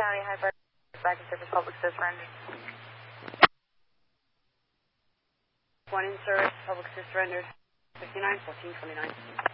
County, High back to service, public assist rendered. 1 in service, public assist rendered. 59, 14, 29.